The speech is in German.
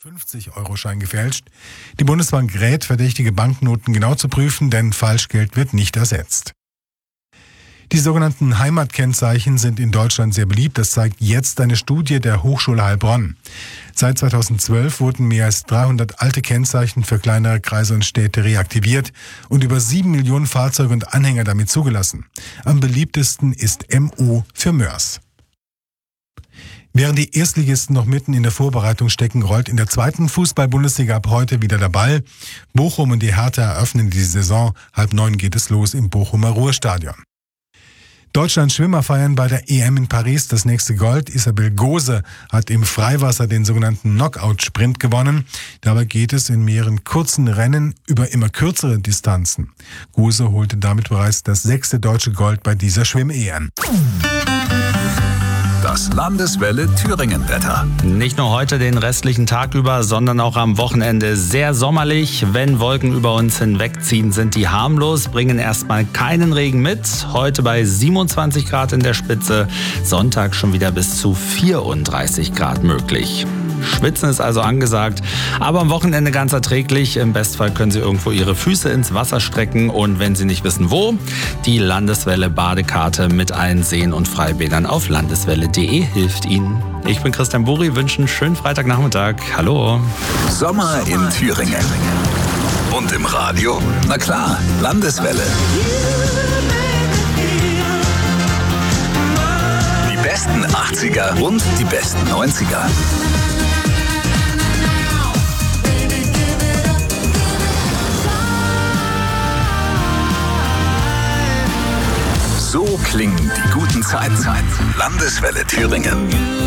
50-Euro-Schein gefälscht. Die Bundesbank rät, verdächtige Banknoten genau zu prüfen, denn Falschgeld wird nicht ersetzt. Die sogenannten Heimatkennzeichen sind in Deutschland sehr beliebt. Das zeigt jetzt eine Studie der Hochschule Heilbronn. Seit 2012 wurden mehr als 300 alte Kennzeichen für kleinere Kreise und Städte reaktiviert und über 7 Millionen Fahrzeuge und Anhänger damit zugelassen. Am beliebtesten ist MO für Mörs. Während die Erstligisten noch mitten in der Vorbereitung stecken, rollt in der zweiten Fußball-Bundesliga ab heute wieder der Ball. Bochum und die Hertha eröffnen die Saison. 8:30 geht es los im Bochumer Ruhrstadion. Deutschlands Schwimmer feiern bei der EM in Paris das nächste Gold. Isabel Gose hat im Freiwasser den sogenannten Knockout-Sprint gewonnen. Dabei geht es in mehreren kurzen Rennen über immer kürzere Distanzen. Gose holte damit bereits das 6. deutsche Gold bei dieser Schwimm-EM. Das Landeswelle Thüringen-Wetter. Nicht nur heute den restlichen Tag über, sondern auch am Wochenende sehr sommerlich. Wenn Wolken über uns hinwegziehen, sind die harmlos, bringen erstmal keinen Regen mit. Heute bei 27 Grad in der Spitze, Sonntag schon wieder bis zu 34 Grad möglich. Schwitzen ist also angesagt, aber am Wochenende ganz erträglich. Im Bestfall können Sie irgendwo Ihre Füße ins Wasser strecken und wenn Sie nicht wissen wo, die Landeswelle Badekarte mit allen Seen und Freibädern auf landeswelle.de hilft Ihnen. Ich bin Christian Buri, wünsche einen schönen Freitagnachmittag. Hallo. Sommer in Thüringen. Und im Radio? Na klar, Landeswelle. Die besten 80er und die besten 90er. So klingen die guten Zeiten. Landeswelle Thüringen.